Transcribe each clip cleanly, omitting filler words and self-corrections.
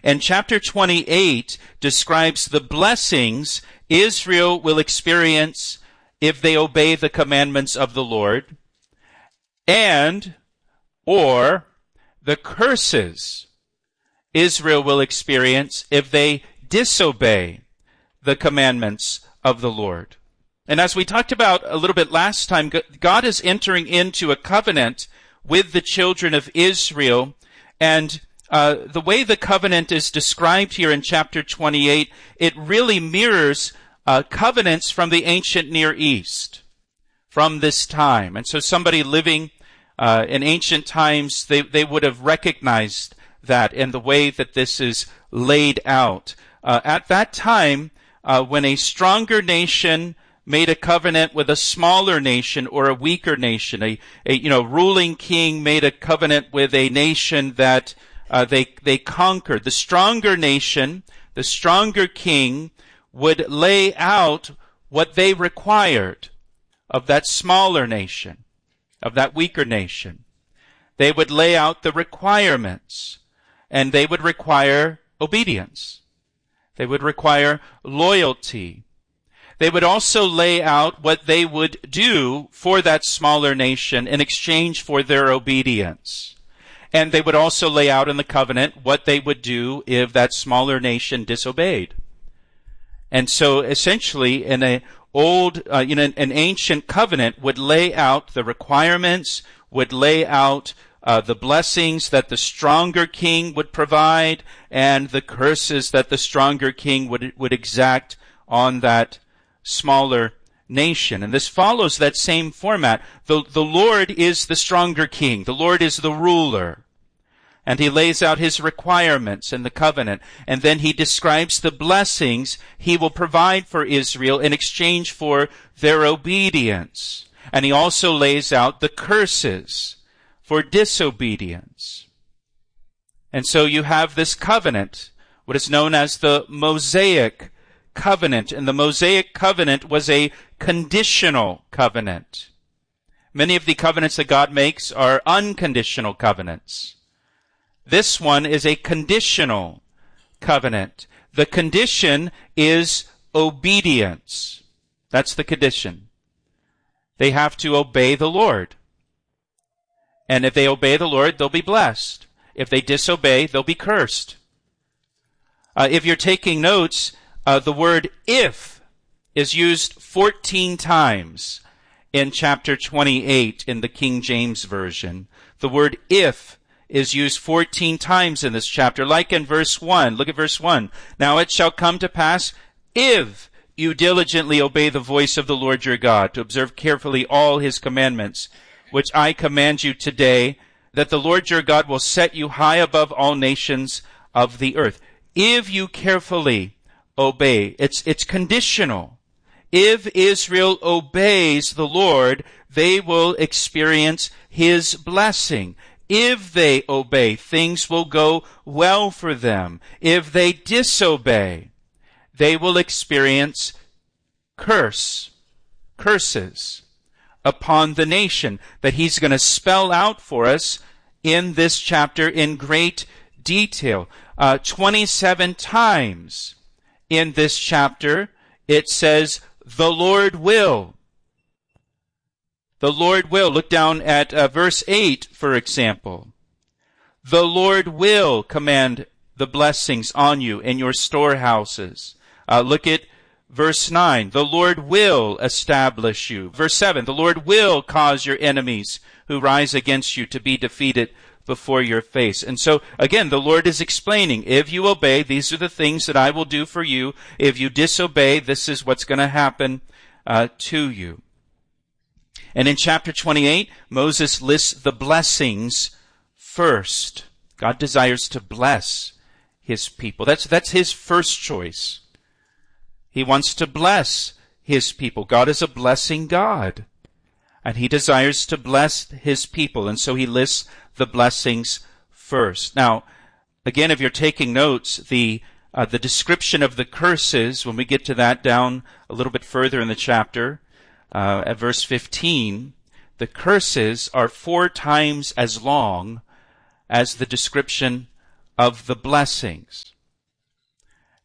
And chapter 28 describes the blessings Israel will experience if they obey the commandments of the Lord, or the curses Israel will experience if they disobey the commandments of the Lord. And as we talked about a little bit last time, God is entering into a covenant with the children of Israel, and the way the covenant is described here in chapter 28, it really mirrors covenants from the ancient Near East, from this time. And so somebody living in ancient times, they would have recognized that in the way that this is laid out. At that time, when a stronger nation made a covenant with a smaller nation or a weaker nation, a ruling king made a covenant with a nation that they conquered. The stronger nation, the stronger king, would lay out what they required of that smaller nation, of that weaker nation. They would lay out the requirements, and they would require obedience. They would require loyalty. They would also lay out what they would do for that smaller nation in exchange for their obedience. And they would also lay out in the covenant what they would do if that smaller nation disobeyed. And so essentially in an ancient covenant would lay out the requirements, would lay out the blessings that the stronger king would provide, and the curses that the stronger king would exact on that smaller nation. And this follows that same format. The Lord is the stronger king. The Lord is the ruler. And he lays out his requirements in the covenant. And then he describes the blessings he will provide for Israel in exchange for their obedience. And he also lays out the curses for disobedience. And so you have this covenant, what is known as the Mosaic covenant. And the Mosaic covenant was a conditional covenant. Many of the covenants that God makes are unconditional covenants. This one is a conditional covenant. The condition is obedience. That's the condition. They have to obey the Lord. And if they obey the Lord, they'll be blessed. If they disobey, they'll be cursed. If you're taking notes, the word if is used 14 times in chapter 28 in the King James Version. The word if is used 14 times in this chapter, like in verse 1. Look at verse 1. Now it shall come to pass, if you diligently obey the voice of the Lord your God, to observe carefully all his commandments, which I command you today, that the Lord your God will set you high above all nations of the earth. If you carefully obey, it's conditional. If Israel obeys the Lord, they will experience his blessing. If they obey, things will go well for them. If they disobey, they will experience curses upon the nation that he's going to spell out for us in this chapter in great detail. 27 times in this chapter it says, the Lord will. The Lord will. Look down at verse 8, for example. The Lord will command the blessings on you in your storehouses. Look at verse 9. The Lord will establish you. Verse 7. The Lord will cause your enemies who rise against you to be defeated before your face. And so, again, the Lord is explaining, if you obey, these are the things that I will do for you. If you disobey, this is what's going to happen to you. And in chapter 28, Moses lists the blessings first. God desires to bless his people. That's his first choice. He wants to bless his people. God is a blessing God. And he desires to bless his people. And so he lists the blessings first. Now, again, if you're taking notes, the description of the curses, when we get to that down a little bit further in the chapter, at verse 15, the curses are 4 times as long as the description of the blessings.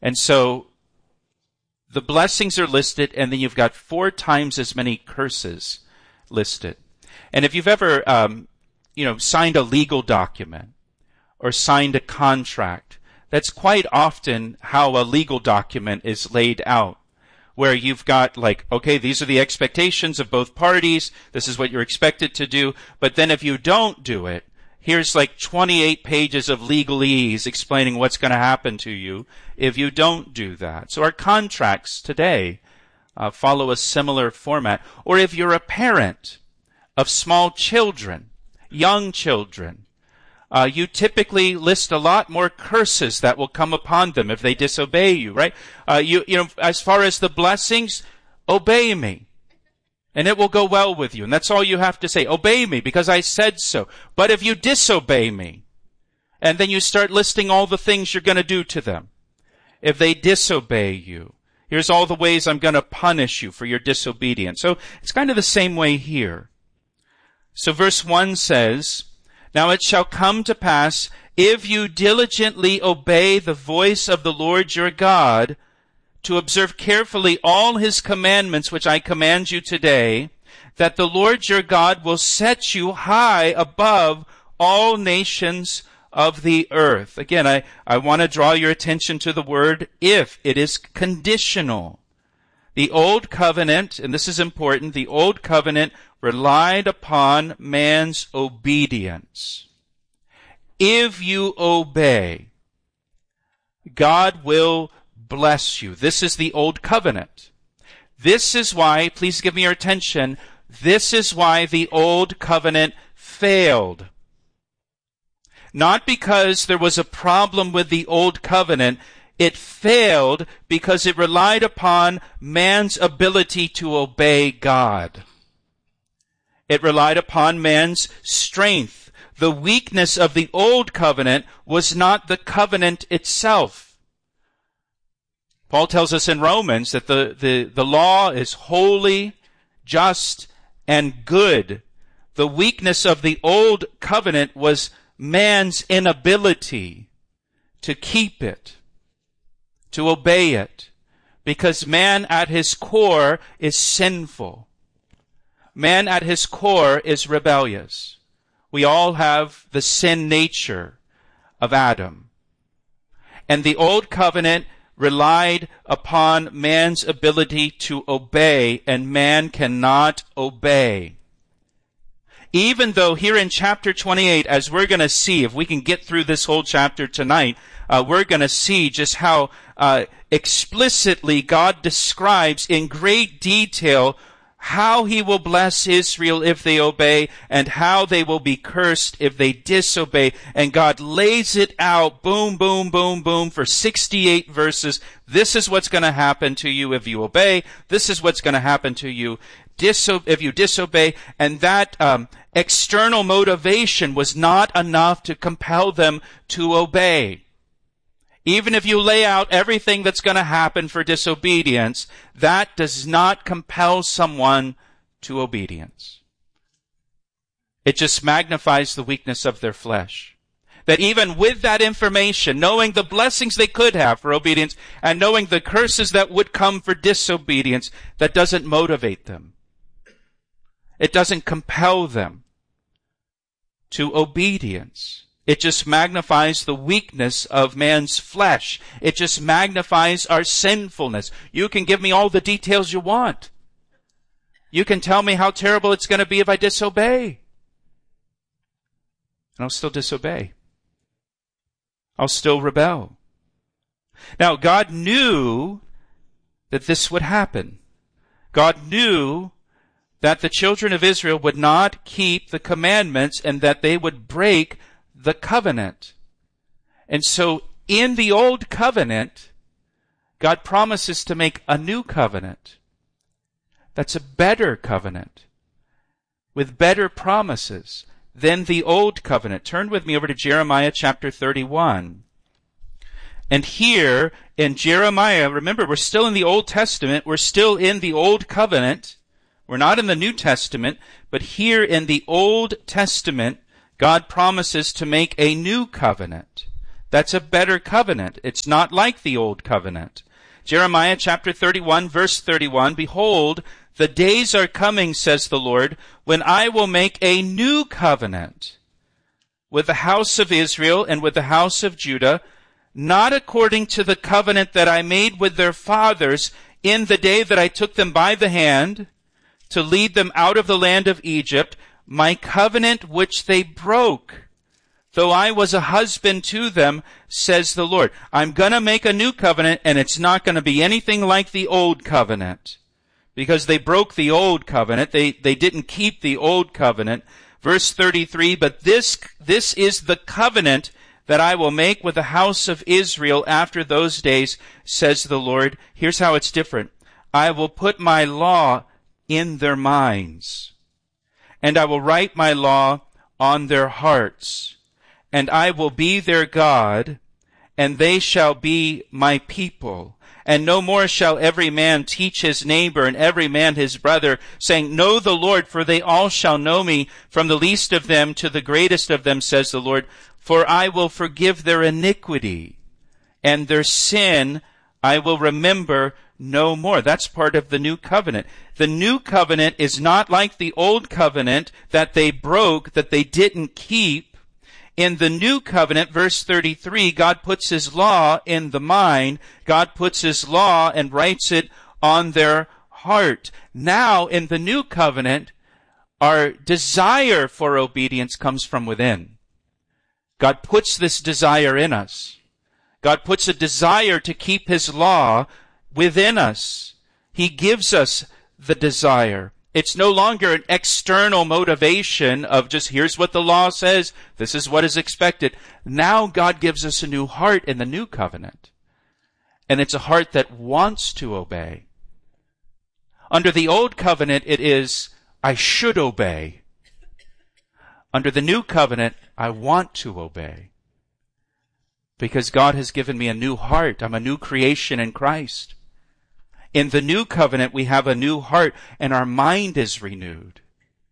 And so the blessings are listed, and then you've got 4 times as many curses listed. And if you've ever, signed a legal document or signed a contract, that's quite often how a legal document is laid out, where you've got okay, these are the expectations of both parties, this is what you're expected to do, but then if you don't do it, here's 28 pages of legalese explaining what's going to happen to you if you don't do that. So our contracts today follow a similar format. Or if you're a parent of small children, young children, you typically list a lot more curses that will come upon them if they disobey you, right? As far as the blessings, obey me, and it will go well with you. And that's all you have to say. Obey me because I said so. But if you disobey me, and then you start listing all the things you're going to do to them, if they disobey you, here's all the ways I'm going to punish you for your disobedience. So it's kind of the same way here. So verse 1 says, "Now it shall come to pass, if you diligently obey the voice of the Lord your God, to observe carefully all his commandments which I command you today, that the Lord your God will set you high above all nations of the earth." Again, I want to draw your attention to the word if. It is conditional. The old covenant, and this is important, the old covenant relied upon man's obedience. If you obey, God will bless you. This is the old covenant. This is why, please give me your attention, this is why the old covenant failed. Not because there was a problem with the old covenant. It failed because it relied upon man's ability to obey God. It relied upon man's strength. The weakness of the old covenant was not the covenant itself. Paul tells us in Romans that the law is holy, just, and good. The weakness of the old covenant was man's inability to keep it, to obey it, because man at his core is sinful. Man at his core is rebellious. We all have the sin nature of Adam. And the old covenant relied upon man's ability to obey, and man cannot obey. Even though here in chapter 28, as we're going to see, if we can get through this whole chapter tonight, we're going to see just how explicitly God describes in great detail how he will bless Israel if they obey, and how they will be cursed if they disobey. And God lays it out, boom, boom, boom, boom, for 68 verses. This is what's going to happen to you if you obey. This is what's going to happen to you if you disobey. And that external motivation was not enough to compel them to obey. Even if you lay out everything that's going to happen for disobedience, that does not compel someone to obedience. It just magnifies the weakness of their flesh. That even with that information, knowing the blessings they could have for obedience and knowing the curses that would come for disobedience, that doesn't motivate them. It doesn't compel them to obedience. It just magnifies the weakness of man's flesh. It just magnifies our sinfulness. You can give me all the details you want. You can tell me how terrible it's going to be if I disobey. And I'll still disobey. I'll still rebel. Now, God knew that this would happen. God knew that the children of Israel would not keep the commandments and that they would break the covenant. And so in the old covenant, God promises to make a new covenant. That's a better covenant with better promises than the old covenant. Turn with me over to Jeremiah chapter 31. And here in Jeremiah, remember, we're still in the Old Testament. We're still in the Old Covenant. We're not in the New Testament. But here in the Old Testament, God promises to make a new covenant. That's a better covenant. It's not like the old covenant. Jeremiah chapter 31, verse 31, "Behold, the days are coming, says the Lord, when I will make a new covenant with the house of Israel and with the house of Judah, not according to the covenant that I made with their fathers in the day that I took them by the hand to lead them out of the land of Egypt, my covenant which they broke, though I was a husband to them, says the Lord." I'm going to make a new covenant, and it's not going to be anything like the old covenant, because they broke the old covenant. They didn't keep the old covenant. Verse 33, "But this is the covenant that I will make with the house of Israel after those days, says the Lord." Here's how it's different. "I will put my law in their minds, and I will write my law on their hearts, and I will be their God, and they shall be my people. And no more shall every man teach his neighbor and every man his brother, saying, Know the Lord, for they all shall know me, from the least of them to the greatest of them, says the Lord. For I will forgive their iniquity, and their sin I will remember no more." That's part of the new covenant. The new covenant is not like the old covenant that they broke, that they didn't keep. In the new covenant, verse 33, God puts his law in the mind. God puts his law and writes it on their heart. Now, in the new covenant, our desire for obedience comes from within. God puts this desire in us. God puts a desire to keep his law within us. He gives us the desire. It's no longer an external motivation of just, here's what the law says, this is what is expected. Now God gives us a new heart in the new covenant. And it's a heart that wants to obey. Under the old covenant, it is, I should obey. Under the new covenant, I want to obey. Because God has given me a new heart. I'm a new creation in Christ. In the new covenant, we have a new heart, and our mind is renewed.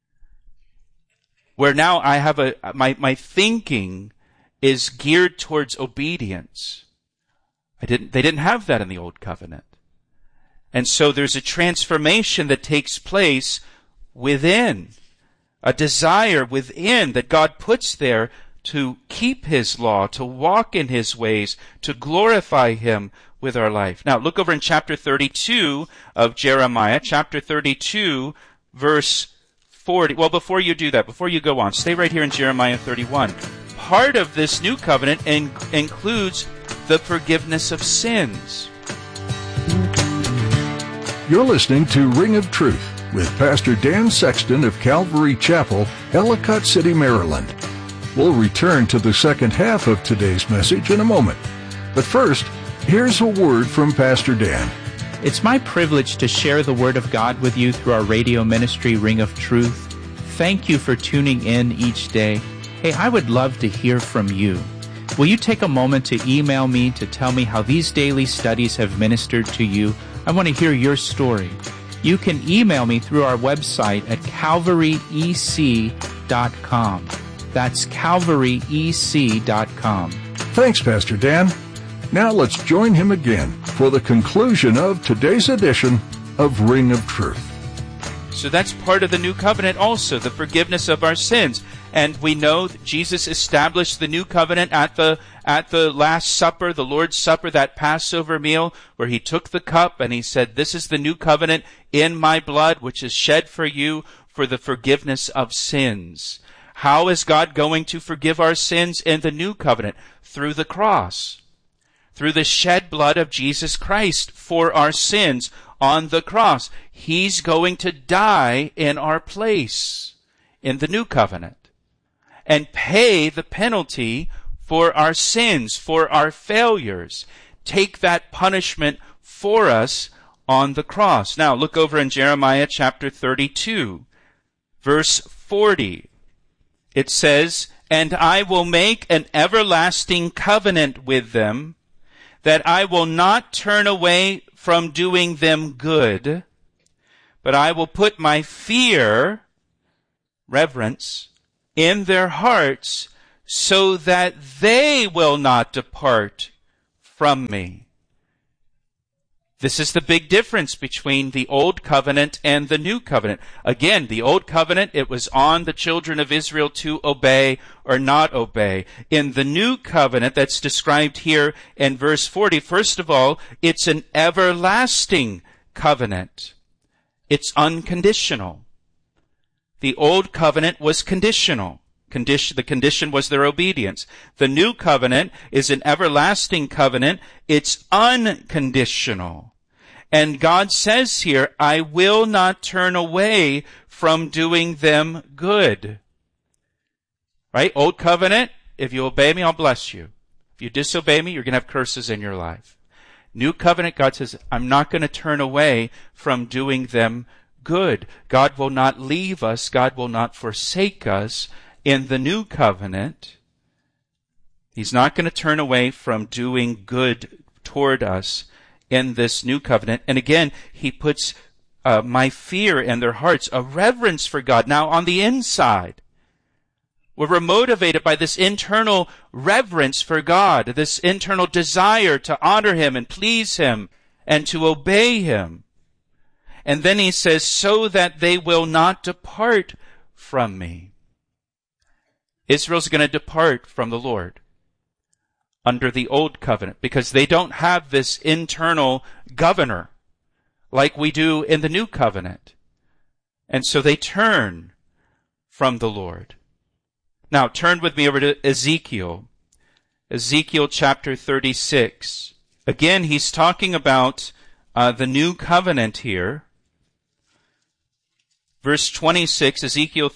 Where now I have my thinking is geared towards obedience. They didn't have that in the old covenant. And so there's a transformation that takes place within, a desire within that God puts there to keep his law, to walk in his ways, to glorify him with our life. Now, look over in chapter 32 of Jeremiah, chapter 32, verse 40. Well, before you do that, before you go on, stay right here in Jeremiah 31. Part of this new covenant includes the forgiveness of sins. You're listening to Ring of Truth with Pastor Dan Sexton of Calvary Chapel, Ellicott City, Maryland. We'll return to the second half of today's message in a moment. But first, here's a word from Pastor Dan. It's my privilege to share the Word of God with you through our radio ministry, Ring of Truth. Thank you for tuning in each day. Hey, I would love to hear from you. Will you take a moment to email me to tell me how these daily studies have ministered to you? I want to hear your story. You can email me through our website at calvaryec.com. That's calvaryec.com. Thanks, Pastor Dan. Now let's join him again for the conclusion of today's edition of Ring of Truth. So that's part of the new covenant also, the forgiveness of our sins. And we know that Jesus established the new covenant at the Last Supper, the Lord's Supper, that Passover meal, where he took the cup and he said, "This is the new covenant in my blood, which is shed for you for the forgiveness of sins." How is God going to forgive our sins in the new covenant? Through the cross. Through the shed blood of Jesus Christ for our sins on the cross. He's going to die in our place in the new covenant and pay the penalty for our sins, for our failures. Take that punishment for us on the cross. Now look over in Jeremiah chapter 32, verse 40. It says, "And I will make an everlasting covenant with them, that I will not turn away from doing them good, but I will put my fear," reverence, "in their hearts, so that they will not depart from me. This is the big difference between the Old Covenant and the New Covenant. Again, the Old Covenant, it was on the children of Israel to obey or not obey. In the New Covenant that's described here in verse 40, first of all, it's an everlasting covenant. It's unconditional. The Old Covenant was conditional. The condition was their obedience. The New Covenant is an everlasting covenant. It's unconditional. And God says here, I will not turn away from doing them good. Right? Old Covenant, if you obey me, I'll bless you. If you disobey me, you're going to have curses in your life. New Covenant, God says, I'm not going to turn away from doing them good. God will not leave us. God will not forsake us. In the New Covenant, He's not going to turn away from doing good toward us in this New Covenant. And again, He puts my fear in their hearts, a reverence for God. Now, on the inside, we're motivated by this internal reverence for God, this internal desire to honor Him and please Him and to obey Him. And then He says, so that they will not depart from me. Israel's going to depart from the Lord under the Old Covenant because they don't have this internal governor like we do in the New Covenant. And so they turn from the Lord. Now, turn with me over to Ezekiel. Ezekiel chapter 36. Again, he's talking about the New Covenant here. Verse 26, Ezekiel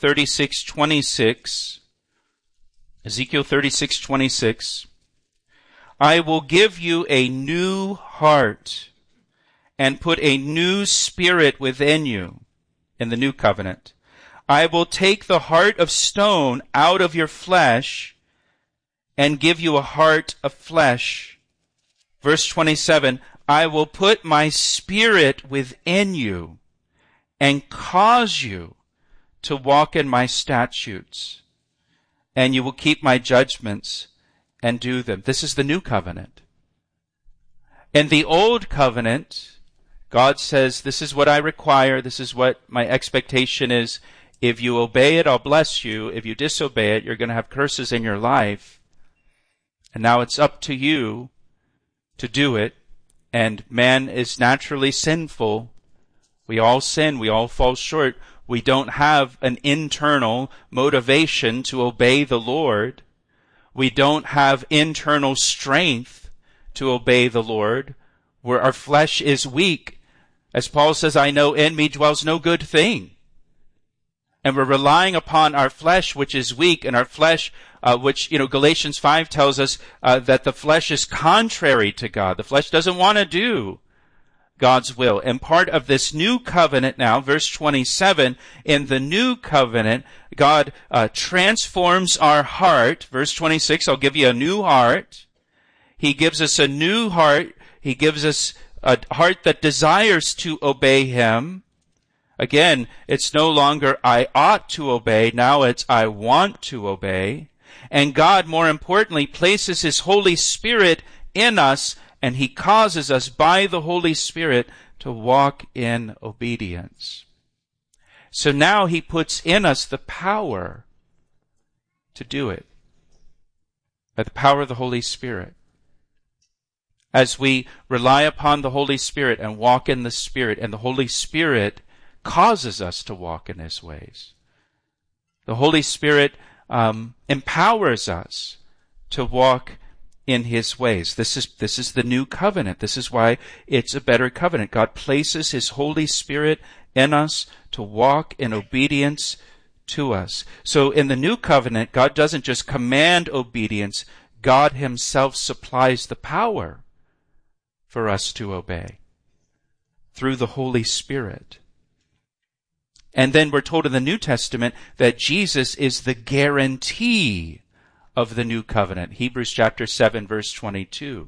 36:26. Ezekiel 36:26. I will give you a new heart and put a new spirit within you in the New Covenant. I will take the heart of stone out of your flesh and give you a heart of flesh. Verse 27, I will put my spirit within you and cause you to walk in my statutes, and you will keep my judgments and do them. This is the New Covenant. In the Old Covenant, God says, this is what I require, this is what my expectation is. If you obey it, I'll bless you. If you disobey it, you're going to have curses in your life. And now it's up to you to do it. And man is naturally sinful. We all sin. We all fall short. We don't have an internal motivation to obey the Lord. We don't have internal strength to obey the Lord, where our flesh is weak. As Paul says, I know in me dwells no good thing. And we're relying upon our flesh, which is weak, and our flesh, which, Galatians 5 tells us that the flesh is contrary to God. The flesh doesn't want to do God's will. And part of this new covenant now, verse 27, in the new covenant, God transforms our heart. Verse 26, I'll give you a new heart. He gives us a new heart. He gives us a heart that desires to obey Him. Again, it's no longer I ought to obey. Now it's I want to obey. And God, more importantly, places His Holy Spirit in us, and He causes us by the Holy Spirit to walk in obedience. So now He puts in us the power to do it by the power of the Holy Spirit. As we rely upon the Holy Spirit and walk in the Spirit, and the Holy Spirit causes us to walk in His ways. The Holy Spirit empowers us to walk in His ways. This is the new covenant. This is why it's a better covenant. God places His Holy Spirit in us to walk in obedience to us. So in the new covenant, God doesn't just command obedience. God Himself supplies the power for us to obey through the Holy Spirit. And then we're told in the New Testament that Jesus is the guarantee of the new covenant. Hebrews chapter 7, verse 22.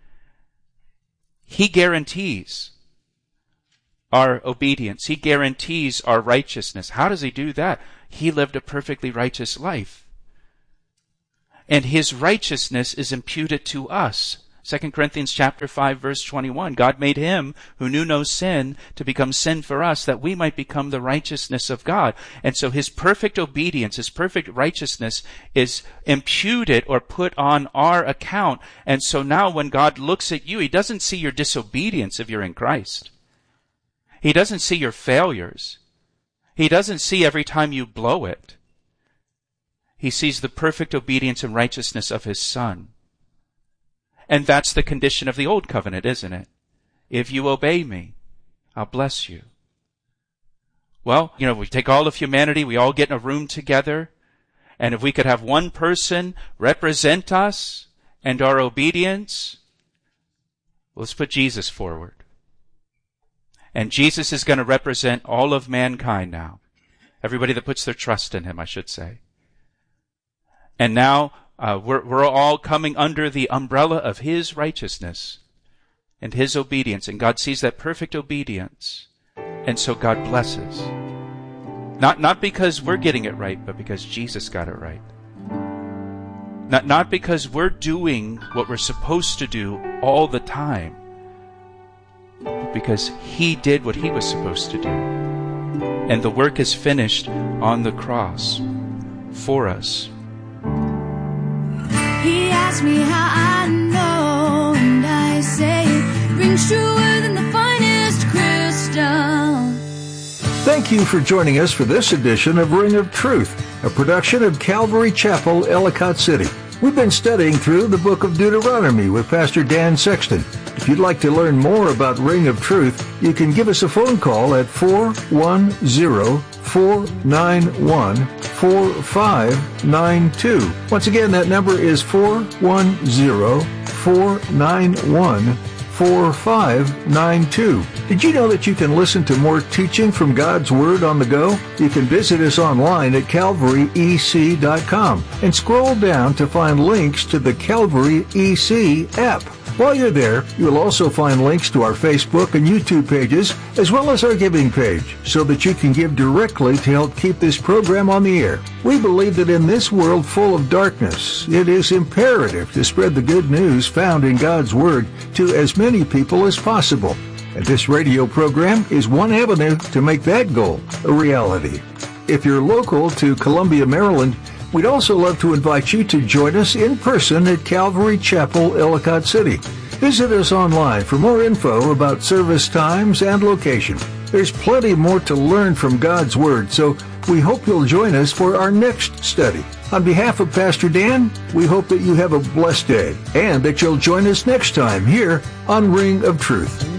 He guarantees our obedience. He guarantees our righteousness. How does He do that? He lived a perfectly righteous life. and his righteousness is imputed to us. 2 Corinthians chapter 5, verse 21. God made him who knew no sin to become sin for us, that we might become the righteousness of God. And so his perfect obedience, his perfect righteousness is imputed or put on our account. And so now when God looks at you, he doesn't see your disobedience if you're in Christ. He doesn't see your failures. He doesn't see every time you blow it. He sees the perfect obedience and righteousness of his Son. And that's the condition of the old covenant, isn't it? If you obey me, I'll bless you. Well, we take all of humanity, we all get in a room together, and if we could have one person represent us and our obedience, let's put Jesus forward. And Jesus is going to represent all of mankind now. Everybody that puts their trust in him, I should say. And now, we're all coming under the umbrella of his righteousness and his obedience. And God sees that perfect obedience. And so God blesses. Not because we're getting it right, but because Jesus got it right. Not because we're doing what we're supposed to do all the time, but because he did what he was supposed to do. And the work is finished on the cross for us. He asked me how I know, and I say it rings truer than the finest crystal. Thank you for joining us for this edition of Ring of Truth, a production of Calvary Chapel, Ellicott City. We've been studying through the book of Deuteronomy with Pastor Dan Sexton. If you'd like to learn more about Ring of Truth, you can give us a phone call at 410-491-4592. Once again, that number is 410-491-4592. Did you know that you can listen to more teaching from God's Word on the go? You can visit us online at calvaryec.com and scroll down to find links to the Calvary EC app. While you're there, you'll also find links to our Facebook and YouTube pages, as well as our giving page, so that you can give directly to help keep this program on the air. We believe that in this world full of darkness, it is imperative to spread the good news found in God's Word to as many people as possible. And this radio program is one avenue to make that goal a reality. If you're local to Columbia, Maryland, we'd also love to invite you to join us in person at Calvary Chapel, Ellicott City. Visit us online for more info about service times and location. There's plenty more to learn from God's Word, so we hope you'll join us for our next study. On behalf of Pastor Dan, we hope that you have a blessed day and that you'll join us next time here on Ring of Truth.